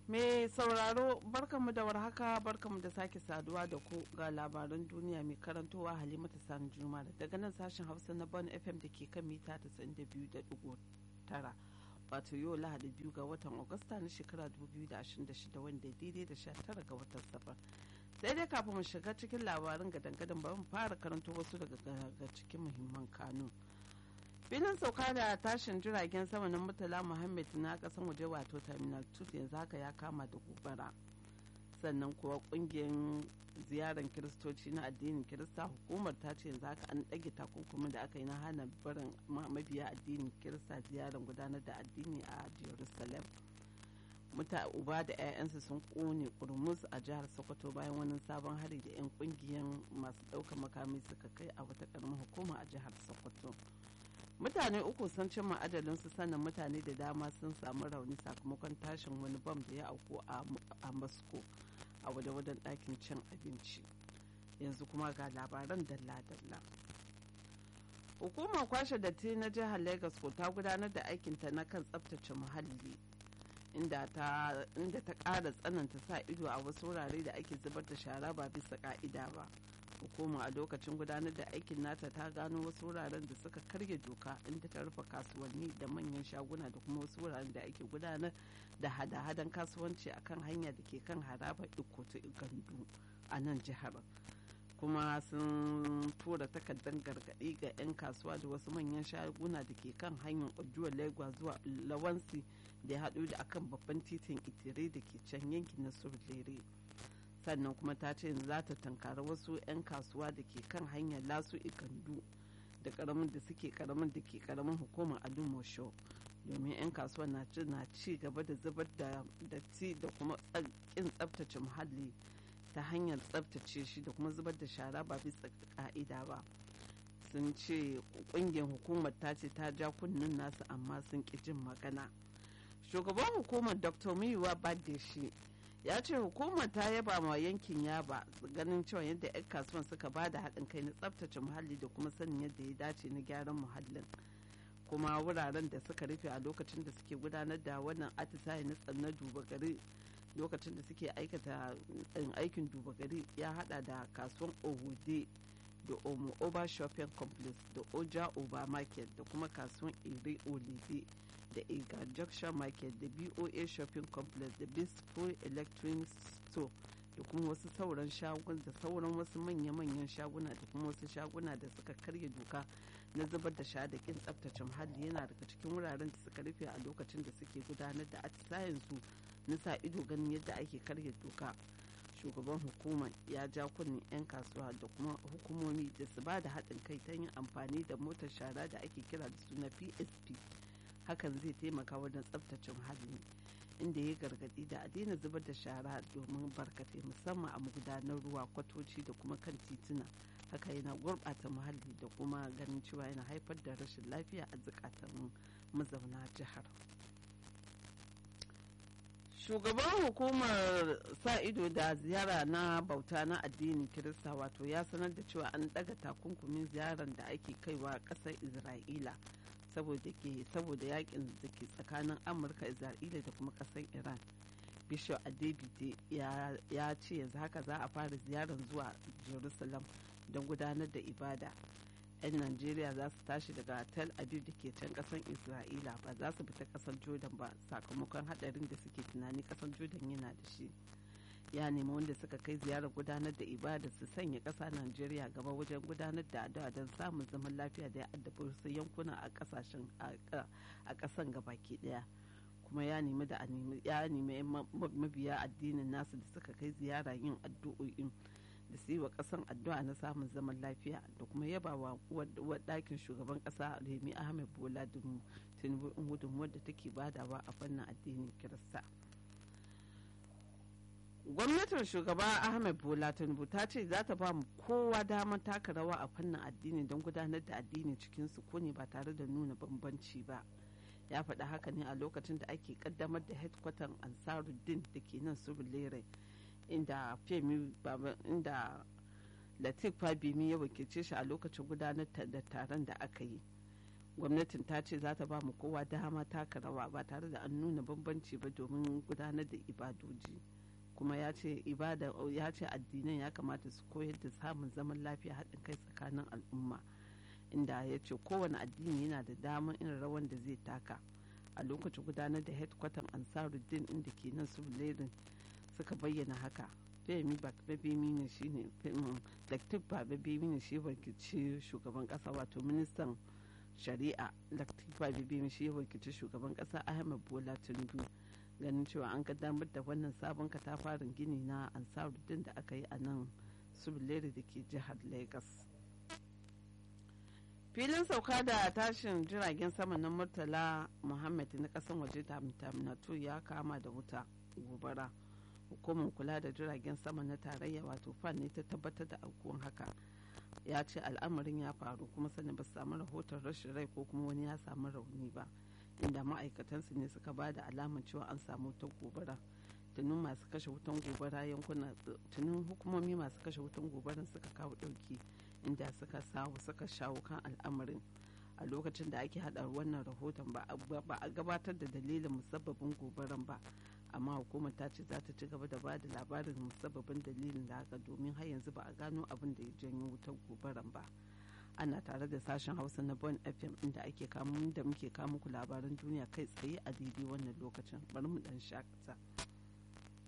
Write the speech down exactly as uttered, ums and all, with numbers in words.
Me sauraro barkanmu da warhaka barkanmu da sake saduwa da ku ga labaran duniya mai karantowa Halimatu Sani Juma daga nan sashen Hausa na Bon F M da ke kan mita tasa'in da biyu da ɗigo tara wato yau Lahadi biyu ga watan Agusta na shekara dubu biyu da ashirin da shida wanda daidai da sha tara ga watan Safar. Sai dai kafin mu shiga cikin labarin gadan-gadan bari mu fara karanto wasu daga cikin muhimman kanu. Filin sauka da tashin jiragen sama na Murtala Muhammad na kasan waje wato Terminal two yanzu haka ya kama da gobara. Sannan kuwa kungiyar ziyarar kiristoci na addinin kirista hukumar ta ce yanzu haka an ɗage takunkumin da aka yi na hana barin mabiya addinin kirista ziyarar gudanar da addini a Jerusalem. Muta uba da 'ya'yansu sun kone kurmus a jihar Sokoto bayan wani sabon hari da 'yan kungiyar masu ɗaukar makami suka kai a wata ƙaramin hukuma a jihar Sokoto. Mutane uku sun cimma ajalinsu sannan mutane da dama sun samu rauni sakamakon tashin wani bam da ya auku a Moscow a wadawadan ɗakin cin abinci. Yanzu kuma ga labaran dalla-dalla. Hukumar kwashe datti na jihar Lagos ko ta gudanar da aikinta na kan tsabtace muhalli inda ta ƙara tsananta sa ido a wasu wurare da ake zubar da shara ba bisa ƙa'ida ba. Hukuma a lokacin gudanar da aikin nata ta gano wasu wuraren da suka karya doka inda ta rufe kasuwanni da manyan shaguna da kuma wasu wuraren da ake gudanar da hada-hadan kasuwanci akan hanya da ke kan harabar ikoto gandu a nan jihar. Kuma sun tura takardar gargaɗi ga 'yan kasuwa da wasu manyan shaguna da ke kan hanyar ojuwa lagos zuwa lawansi da ya haɗu da akan babban titin itire da ke can yankin na surlere. Sannan kuma ta ce za ta tankari wasu 'yan kasuwa da ke kan hanyar lasu ikandu da karamin da suke karamin da ke karamin hukumar alumosho domin 'yan kasuwa na ci gaba da zubar da datti da kuma kin tsabtace muhalli ta hanyar tsabtace shi da kuma zubar da shara ba bisa ka'ida ba. Sun ce kungiyar hukumar ta ce ta ja kunnen nasu amma sun ƙi jin magana. Shugaban hukumar Dr. Miwa Badeshi ya ce hukumar ta yaba ma yankin Yaba ganin cewa yadda 'yan kasuwan suka ba da haɗin kai na tsabtace muhalli da kuma sanin yadda ya dace na gyaran muhallin. Kuma wuraren da suka rufe a lokacin da suke gudanar da wannan atisaye na tsanna duba gari lokacin da suke aikata aikin duba gari ya hada da kasuwan Owode da Omo Oba Shopping Complex da Oja Oba Market da kuma kasuwan Ire Olide da Ega Junction Market da B O A Shopping Complex da Bispo Electronic Store da kuma wasu sauran shagun da sauran wasu manya-manyan shaguna da kuma wasu shaguna da suka karya doka na zubar da sha da kin tsabtace muhalli yana daga cikin wuraren da suka rufe a lokacin da suke gudanar da atisayensu na sa ido ganin yadda ake karya doka. Shugaban hukumar ya ja kunnen 'yan kasuwa da kuma hukumomi da su ba da haɗin kai ta yin amfani da motar shara da ake kira da suna P S P. Hakan zai taimaka wajen tsabtace muhalli inda ya gargadi da a daina zubar da shara domin barkatai musamman a magudanar ruwa kwatoci da kuma kan tituna. Haka yana gurɓata muhalli da kuma ganin cewa yana haifar da rashin lafiya a zukatan mazauna jihar. Shugaban hukumar sa ido da ziyara na bauta na addinin Kirista wato ya sanar da cewa an ɗaga takunkumin ziyarar da ake kaiwa ƙasar Isra'ila saboda ke saboda yakin da ke tsakanin Amurka, Isra'ila da kuma ƙasar Iran. Bishop Adebite ya ce yanzu haka za a fara ziyarar zuwa Jerusalem don gudanar da ibada. 'Yan Najeriya za su tashi daga Tel Aviv da ke can ƙasar Isra'ila ba za su fita ƙasar Jordan ba sakamakon haɗarin da suke tunani ƙasar Jordan yana da shi. Ya nemi wanda suka kai ziyarar gudanar da ibada su sanya ƙasa Najeriya gaba wajen gudanar da addu'a don samun zaman lafiya da ya addabi wasu yankuna a ƙasashen a ƙasan gabaki ɗaya. Kuma ya nemi da ya nemi mabiya addinin nasu da suka kai ziyara yin addu'o'in da su yi wa ƙasan addu'a na samun zaman lafiya da kuma yaba wa ɗakin shugaban ƙasa Remi Ahmed Bola Tinubu gudunmuwar da take badawa a fannin addinin Kirista. Gwamnatin shugaba Ahmed Bola Tinubu ta ce za ta ba mu kowa damar taka rawa a fannin addini don gudanar da addini cikin sukuni ba tare da nuna bambanci ba. Ya faɗi haka ne a lokacin da ake kaddamar da headquarter Ansaruddin da ke nan Surulere inda Femi inda Latif Fabimi ya wakilce shi a lokacin gudanar da taron da aka yi. gwamnatin ta ce za ta ba mu kowa dama taka rawa ba tare da an nuna bambanci ba domin gudanar da ibadoji, kuma ya ce ibada ya ce addinan ya kamata su koyar da samun zaman lafiya haɗin kai tsakanin al'umma, inda ya ce kowane addini yana da damar irin rawan da zai taka. A lokacin gudanar da headquarter Ansaruddin inda ke nan su suka bayyana haka. Femi Babemina shine Latif Babemina shi wakilci shugaban kasa, wato ministan shari'a Latif Babemina shi wakilci shugaban kasa Ahmed Bola Tinubu, ganin cewa an kaddamar da wannan sabon katafaren gini na Ansaruddin da aka yi a nan Surulere da ke jihar Lagos. Filin sauka da tashin jiragen sama na Murtala Muhammad na kasan waje Taminatu ya kama da wuta gobara. Hukumar kula da jiragen sama na tarayya wato fan ne ta tabbatar da aukuwan haka. Ya ce al'amarin ya faru kuma sanin ba su samu rahoton rashin rai ko kuma wani ya samu rauni ba, inda ma'aikatansu ne suka ba da alamar cewa an samu wutar gobara. Tunin masu kashe wutan gobara yankuna tunin hukumomi masu kashe wutan gobaran suka kawo ɗauki, inda suka samu suka shawo kan al'amarin. A lokacin da ake hada wannan rahoton ba a gabatar da dalilin musabbabin gobaran ba, amma hukumar ta ce za ta ci gaba da ba da labarin musabbabin dalilin da haka domin har yanzu ba a gano abin da ya janyo wutar gobaran ba. Ana tare da sashen Hausa na Bon F M inda ake kamun da muke kawo muku labaran duniya kai tsaye a daidai wannan lokacin. Bari mu dan shakata.